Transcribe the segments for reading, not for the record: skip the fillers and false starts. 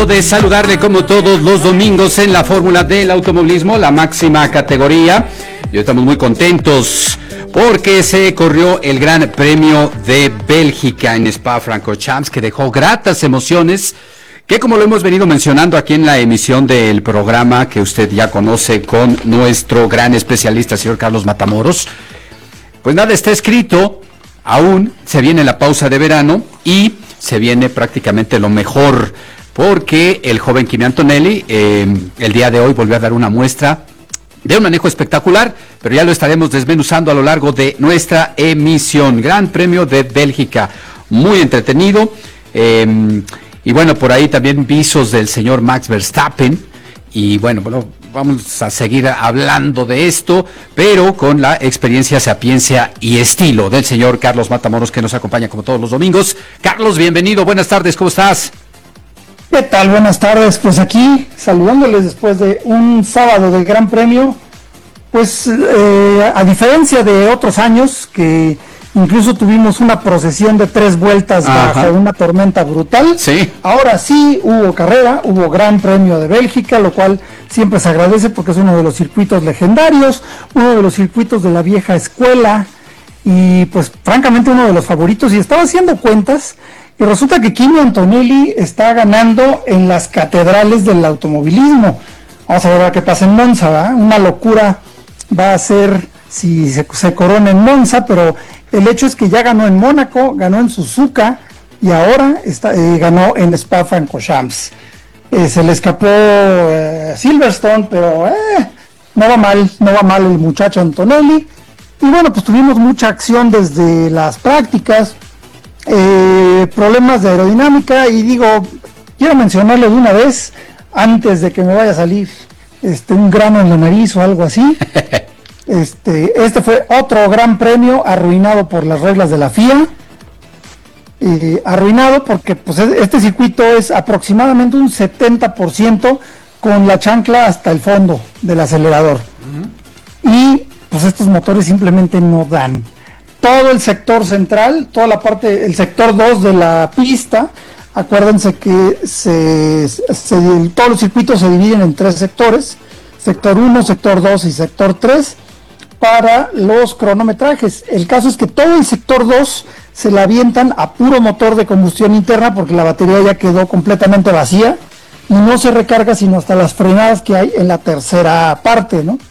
Gusto de saludarle como todos los domingos en la Fórmula del Automovilismo, la máxima categoría. Y estamos muy contentos porque se corrió el Gran Premio de Bélgica en Spa-Francorchamps, que dejó gratas emociones, que como lo hemos venido mencionando aquí en la emisión del programa que usted ya conoce con nuestro gran especialista, señor Carlos Matamoros, pues nada está escrito, aún se viene la pausa de verano y se viene prácticamente lo mejor, porque el joven Kimi Antonelli el día de hoy volvió a dar una muestra de un manejo espectacular, pero ya lo estaremos desmenuzando a lo largo de nuestra emisión. Gran Premio de Bélgica, muy entretenido, y bueno, por ahí también visos del señor Max Verstappen, y bueno, vamos a seguir hablando de esto, pero con la experiencia, sapiencia y estilo del señor Carlos Matamoros, que nos acompaña como todos los domingos. Carlos, bienvenido, buenas tardes, ¿cómo estás? ¿Qué tal? Buenas tardes, pues aquí saludándoles después de un sábado del Gran Premio, pues a diferencia de otros años que incluso tuvimos una procesión de 3 vueltas bajo una tormenta brutal. Sí. Ahora sí hubo carrera, hubo Gran Premio de Bélgica, lo cual siempre se agradece porque es uno de los circuitos legendarios, uno de los circuitos de la vieja escuela y pues francamente uno de los favoritos. Y estaba haciendo cuentas y resulta que Kimi Antonelli está ganando en las catedrales del automovilismo. Vamos a ver qué pasa en Monza, ¿verdad? Una locura va a ser si se corona en Monza, pero el hecho es que ya ganó en Mónaco, ganó en Suzuka y ahora ganó en Spa-Francorchamps. Se le escapó Silverstone, pero no va mal el muchacho Antonelli. Y bueno, pues tuvimos mucha acción desde las prácticas, problemas de aerodinámica, y quiero mencionarle de una vez, antes de que me vaya a salir un grano en la nariz o algo así. Este fue otro gran premio arruinado por las reglas de la FIA, arruinado porque pues este circuito es aproximadamente un 70% con la chancla hasta el fondo del acelerador, y pues estos motores simplemente no dan. Todo el sector central, toda la parte, el sector 2 de la pista, acuérdense que todos los circuitos se dividen en 3 sectores, sector 1, sector 2 y sector 3, para los cronometrajes. El caso es que todo el sector 2 se la avientan a puro motor de combustión interna porque la batería ya quedó completamente vacía y no se recarga sino hasta las frenadas que hay en la tercera parte, ¿no?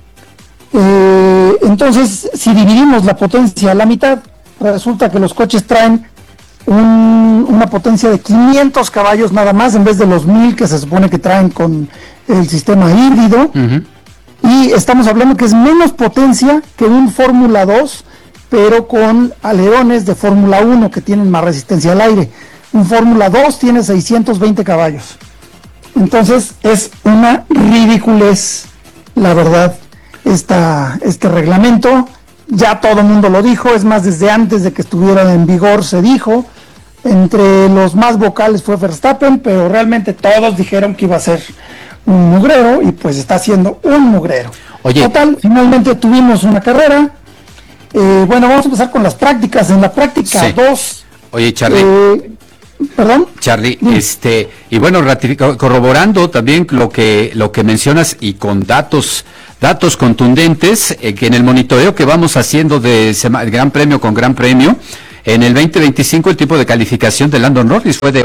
Entonces, si dividimos la potencia a la mitad, resulta que los coches traen una potencia de 500 caballos nada más, en vez de los 1000 que se supone que traen con el sistema híbrido. Y estamos hablando que es menos potencia que un Fórmula 2, pero con alerones de Fórmula 1 que tienen más resistencia al aire. Un Fórmula 2 tiene 620 caballos. Entonces es una ridiculez, la verdad, este reglamento. Ya todo el mundo lo dijo, es más, desde antes de que estuviera en vigor se dijo. Entre los más vocales fue Verstappen, pero realmente todos dijeron que iba a ser un mugrero, y pues está siendo un mugrero. Oye. Total, finalmente tuvimos una carrera. Bueno, vamos a empezar con las prácticas. En la práctica 2. Oye, Charlie. ¿Perdón? Charlie, y bueno, corroborando también lo que mencionas y con datos contundentes, que en el monitoreo que vamos haciendo de Gran Premio con Gran Premio, en el 2025 el tipo de calificación de Lando Norris fue de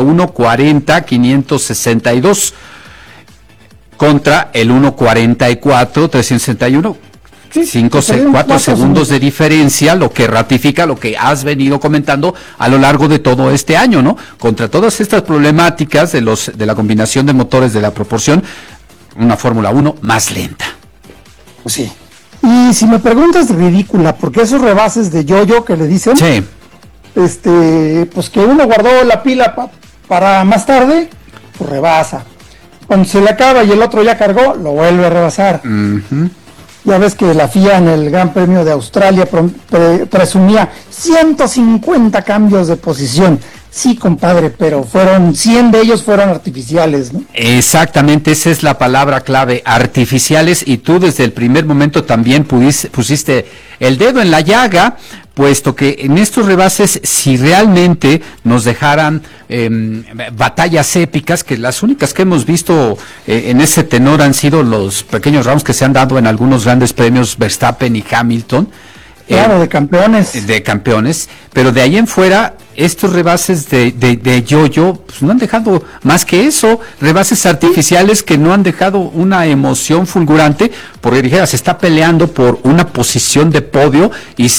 1:40.562 contra el 1:44.361. 4 segundos de diferencia, lo que ratifica lo que has venido comentando a lo largo de todo este año, ¿no? Contra todas estas problemáticas de la combinación de motores, de la proporción, una Fórmula 1 más lenta. Pues sí. Y si me preguntas, ridícula, porque esos rebases de yo-yo que le dicen, sí, pues que uno guardó la pila para más tarde, pues rebasa. Cuando se le acaba y el otro ya cargó, lo vuelve a rebasar. Ya ves que la FIA en el Gran Premio de Australia presumía 150 cambios de posición. Sí, compadre, pero 100 de ellos fueron artificiales, ¿no? Exactamente, esa es la palabra clave, artificiales, y tú desde el primer momento también pusiste el dedo en la llaga, puesto que en estos rebases, si realmente nos dejaran batallas épicas, que las únicas que hemos visto en ese tenor han sido los pequeños rounds que se han dado en algunos grandes premios, Verstappen y Hamilton. Claro, de campeones. De campeones, pero de ahí en fuera, estos rebases de yo-yo, pues no han dejado más que eso, rebases artificiales que no han dejado una emoción fulgurante, porque dijera, se está peleando por una posición de podio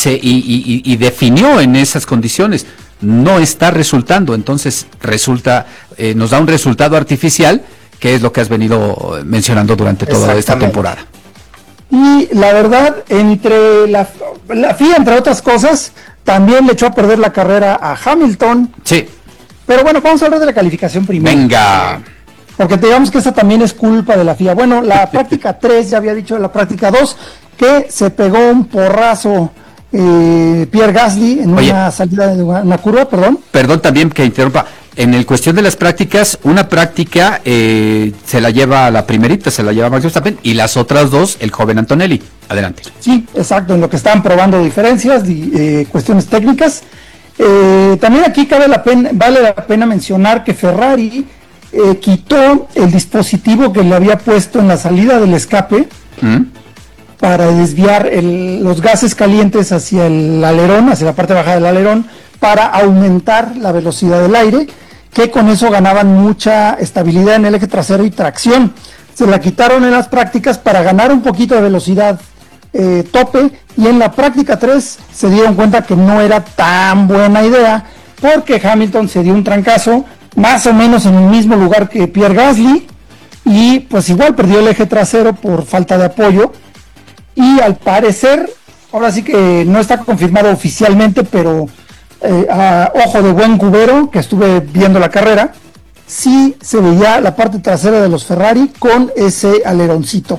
y definió en esas condiciones. No está resultando, entonces nos da un resultado artificial, que es lo que has venido mencionando durante toda esta temporada. Y la verdad, entre la FIA, entre otras cosas, también le echó a perder la carrera a Hamilton. Sí. Pero bueno, vamos a hablar de la calificación primero. Venga. Porque digamos que esa también es culpa de la FIA. Bueno, la práctica 3, ya había dicho de la práctica 2, que se pegó un porrazo Pierre Gasly en una salida de una curva, perdón. Perdón también que interrumpa. En el cuestión de las prácticas, una práctica se la lleva la primerita, se la lleva Max Verstappen, y las otras dos, el joven Antonelli. Adelante. Sí, exacto, en lo que están probando diferencias, cuestiones técnicas. También aquí vale la pena mencionar que Ferrari quitó el dispositivo que le había puesto en la salida del escape para desviar los gases calientes hacia el alerón, hacia la parte baja del alerón, para aumentar la velocidad del aire, que con eso ganaban mucha estabilidad en el eje trasero y tracción. Se la quitaron en las prácticas para ganar un poquito de velocidad tope, y en la práctica 3 se dieron cuenta que no era tan buena idea, porque Hamilton se dio un trancazo más o menos en el mismo lugar que Pierre Gasly, y pues igual perdió el eje trasero por falta de apoyo, y al parecer, ahora sí que no está confirmado oficialmente, pero a ojo de buen cubero, que estuve viendo la carrera, sí se veía la parte trasera de los Ferrari con ese aleroncito.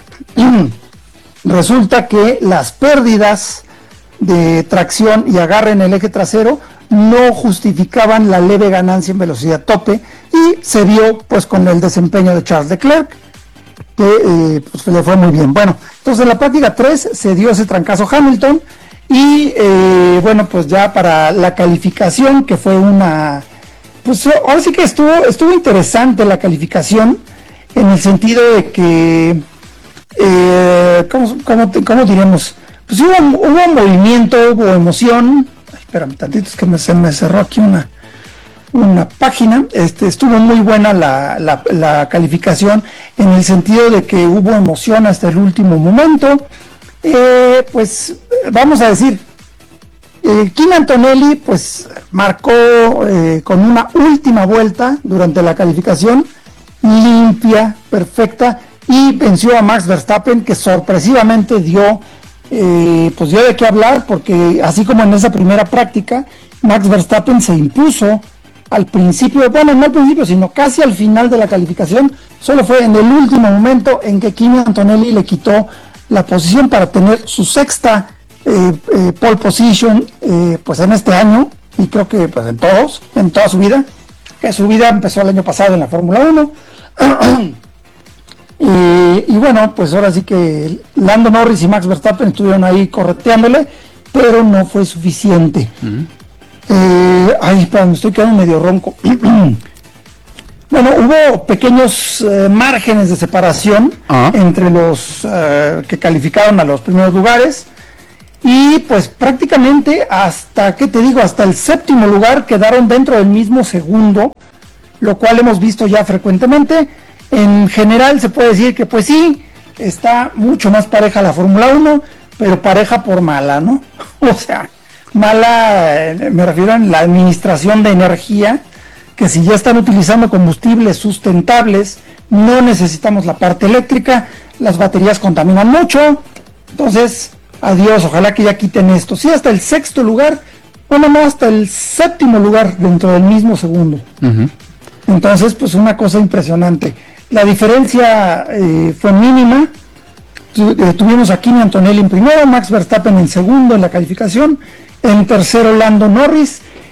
Resulta que las pérdidas de tracción y agarre en el eje trasero no justificaban la leve ganancia en velocidad tope, y se vio pues con el desempeño de Charles Leclerc, que pues le fue muy bien. Bueno, entonces en la práctica 3 se dio ese trancazo Hamilton, y bueno, pues ya para la calificación, que fue pues ahora sí que estuvo interesante la calificación, en el sentido de que ¿cómo diremos? Pues hubo movimiento, hubo emoción. Ay, espérame tantito, es que se me cerró aquí una página. Estuvo muy buena la calificación, en el sentido de que hubo emoción hasta el último momento. Pues vamos a decir, Kimi Antonelli pues marcó con una última vuelta durante la calificación, limpia, perfecta, y venció a Max Verstappen, que sorpresivamente dio de qué hablar, porque así como en esa primera práctica, Max Verstappen se impuso al principio, bueno, no al principio, sino casi al final de la calificación. Solo fue en el último momento en que Kimi Antonelli le quitó la posición para tener su sexta pole position pues en este año, y creo que pues en toda su vida, que su vida empezó el año pasado en la Fórmula 1. Y bueno, pues ahora sí que Lando Norris y Max Verstappen estuvieron ahí correteándole, pero no fue suficiente. Me estoy quedando medio ronco. Bueno, hubo pequeños márgenes de separación entre los que calificaron a los primeros lugares, y pues prácticamente hasta el séptimo lugar quedaron dentro del mismo segundo, lo cual hemos visto ya frecuentemente. En general se puede decir que pues sí, está mucho más pareja la Fórmula 1, pero pareja por mala, ¿no? O sea, mala, me refiero a la administración de energía, que si ya están utilizando combustibles sustentables, no necesitamos la parte eléctrica, las baterías contaminan mucho, entonces, adiós, ojalá que ya quiten esto. Sí, hasta el sexto lugar, bueno, no, hasta el séptimo lugar dentro del mismo segundo. Entonces, pues una cosa impresionante. La diferencia fue mínima. Tuvimos a Kimi Antonelli en primero, Max Verstappen en segundo en la calificación, en tercero Lando Norris,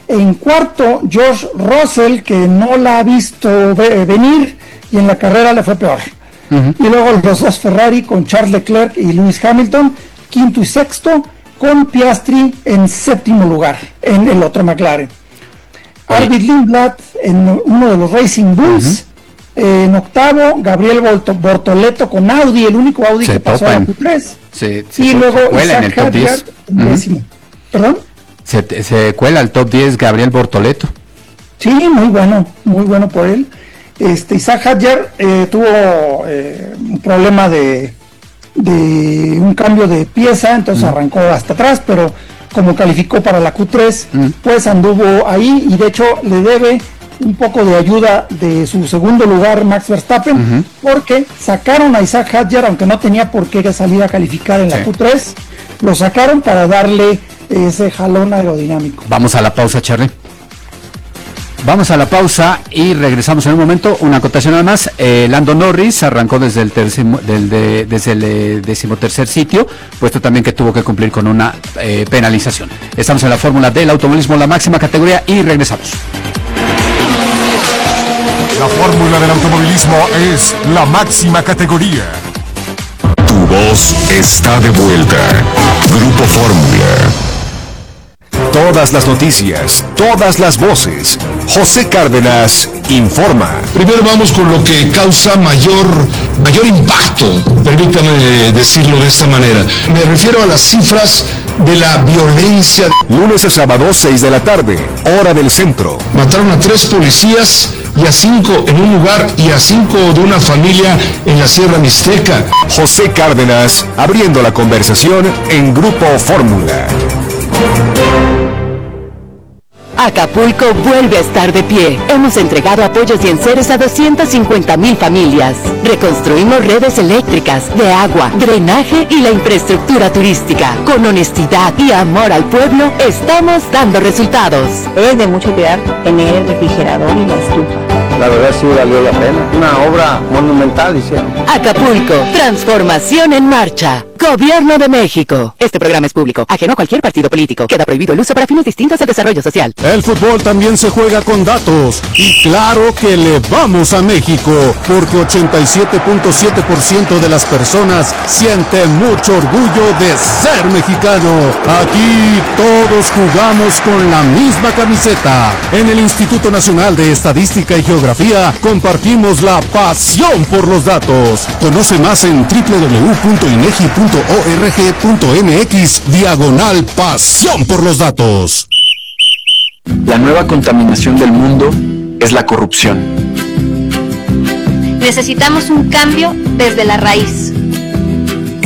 En cuarto, George Russell, que no la ha visto venir y en la carrera le fue peor. Y luego los dos Ferrari con Charles Leclerc y Lewis Hamilton, quinto y sexto, con Piastri en séptimo lugar, en el otro McLaren. Arvid Lindblad en uno de los Racing Bulls, en octavo, Gabriel Bortoleto con Audi, el único Audi que pasó a la Q3. Y luego Isaac Hadjar en décimo. ¿Perdón? Se cuela al top 10 Gabriel Bortoleto. Sí, muy bueno por él. Isaac Hadjar tuvo un problema de un cambio de pieza, entonces arrancó hasta atrás, pero como calificó para la Q3, pues anduvo ahí y de hecho le debe un poco de ayuda de su segundo lugar Max Verstappen, porque sacaron a Isaac Hadjar, aunque no tenía por qué salir a calificar en la Q3, lo sacaron para darle ese jalón aerodinámico. Vamos a la pausa, Charlie. Vamos a la pausa y regresamos en un momento. Una acotación nada más. Lando Norris arrancó desde el decimotercer sitio, puesto también que tuvo que cumplir con una penalización. Estamos en la fórmula del automovilismo, la máxima categoría, y regresamos. La fórmula del automovilismo es la máxima categoría. Tu voz está de vuelta. Grupo Fórmula. Todas las noticias, todas las voces. José Cárdenas informa. Primero vamos con lo que causa mayor impacto, permítame decirlo de esta manera. Me refiero a las cifras de la violencia. Lunes a sábado, 6 de la tarde, hora del centro. Mataron a 3 policías y a 5 en un lugar y a 5 de una familia en la Sierra Mixteca. José Cárdenas, abriendo la conversación en Grupo Fórmula. Acapulco vuelve a estar de pie. Hemos entregado apoyos y enseres a 250,000 familias. Reconstruimos redes eléctricas, de agua, drenaje y la infraestructura turística. Con honestidad y amor al pueblo, estamos dando resultados. Es de mucho cuidar tener el refrigerador y la estufa. La verdad sí valió la pena. Una obra monumental hicieron. Acapulco, transformación en marcha. Gobierno de México. Este programa es público, ajeno a cualquier partido político. Queda prohibido el uso para fines distintos al desarrollo social. El fútbol también se juega con datos. Y claro que le vamos a México, porque 87.7% de las personas sienten mucho orgullo de ser mexicano. Aquí todos jugamos con la misma camiseta. En el Instituto Nacional de Estadística y Geografía compartimos la pasión por los datos. Conoce más en www.inegi.org.mx/pasión por los datos. La nueva contaminación del mundo es la corrupción. Necesitamos un cambio desde la raíz.